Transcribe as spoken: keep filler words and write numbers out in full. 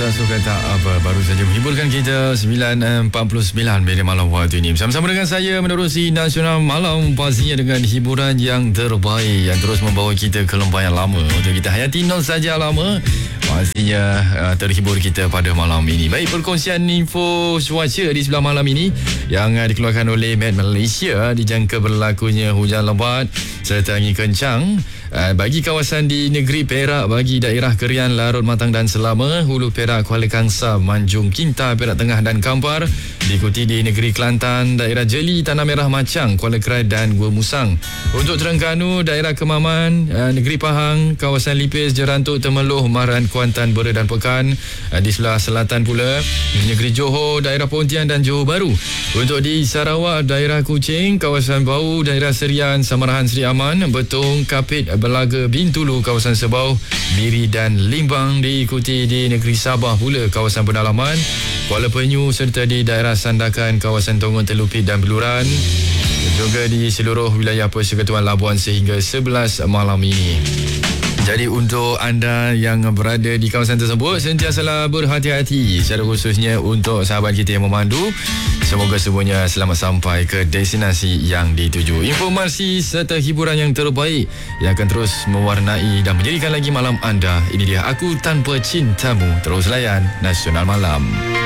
tak suka tak apa, baru saja menghiburkan kita sembilan empat puluh sembilan media malam waktu ini. Bersama-sama dengan saya menerusi Nasional Malam, pastinya dengan hiburan yang terbaik yang terus membawa kita ke lembah yang lama untuk kita hayati nostalgia lama. Pastinya uh, terhibur kita pada malam ini. Baik, perkongsian info cuaca di sebelah malam ini yang uh, dikeluarkan oleh Met Malaysia, dijangka berlakunya hujan lebat serta angin kencang uh, bagi kawasan di negeri Perak, bagi daerah Kerian, Larut, Matang dan Selama, Hulu Perak, Kuala Kangsar, Manjung, Kinta, Perak Tengah dan Kampar. Diikuti di negeri Kelantan, daerah Jeli, Tanah Merah, Machang, Kuala Krai dan Gua Musang. Untuk Terengganu, daerah Kemaman, uh, negeri Pahang, kawasan Lipis, Jerantuk, Temeloh, Maran, Kuantan, Bera dan Pekan. Uh, di sebelah selatan pula, negeri Johor, daerah Pontian dan Johor Bahru. Untuk di Sarawak, daerah Kuching, kawasan Bau, daerah Serian, Samarahan, Seri Aman, Betong, Kapit, Belaga, Bintulu, kawasan Sebau, Biri dan Limbang. Diikuti di negeri Sabah pula, kawasan Pendalaman, Kuala Penyu serta di daerah Sandakan, kawasan Tongon, Telupit dan Beluran. Juga di seluruh wilayah Persekutuan Labuan sehingga sebelas malam ini. Jadi untuk anda yang berada di kawasan tersebut, sentiasalah berhati-hati, secara khususnya untuk sahabat kita yang memandu. Semoga semuanya selamat sampai ke destinasi yang dituju. Informasi serta hiburan yang terbaik yang akan terus mewarnai dan menjadikan lagi malam anda. Ini dia Aku Tanpa Cintamu. Terus layan Nasional Malam.